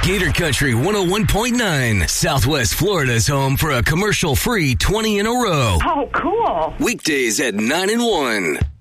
Gator Country 101.9, Southwest Florida's home for a commercial-free 20 in a row. Oh, cool. Weekdays at 9 and 1.